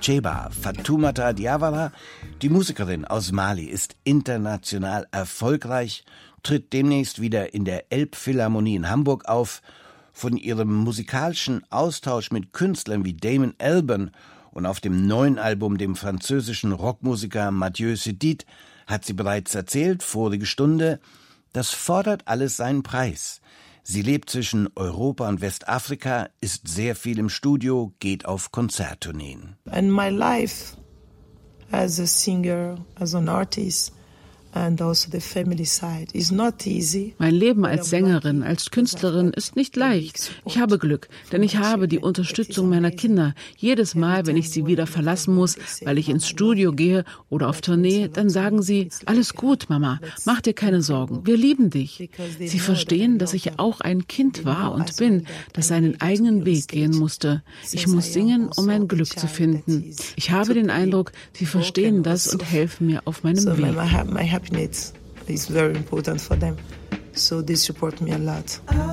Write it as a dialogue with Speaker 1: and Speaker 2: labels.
Speaker 1: Makeba. Fatoumata Diawara, die Musikerin aus Mali, ist international erfolgreich, tritt demnächst wieder in der Elbphilharmonie in Hamburg auf. Von ihrem musikalischen Austausch mit Künstlern wie Damon Albarn und auf dem neuen Album dem französischen Rockmusiker Mathieu Chédid hat sie bereits erzählt, vorige Stunde, das fordert alles seinen Preis. Sie lebt zwischen Europa und Westafrika, ist sehr viel im Studio, geht auf Konzerttourneen.
Speaker 2: And my life as a singer, as an artist, and also the family side is not easy.
Speaker 3: Mein Leben als Sängerin, als Künstlerin ist nicht leicht. Ich habe Glück, denn ich habe die Unterstützung meiner Kinder. Jedes Mal, wenn ich sie wieder verlassen muss, weil ich ins Studio gehe oder auf Tournee, dann sagen sie, alles gut, Mama, mach dir keine Sorgen, wir lieben dich. Sie verstehen, dass ich auch ein Kind war und bin, das seinen eigenen Weg gehen musste. Ich muss singen, um mein Glück zu finden. Ich habe den Eindruck, sie verstehen das und helfen mir auf meinem Weg.
Speaker 2: Happiness is very important for them, so they support me a lot.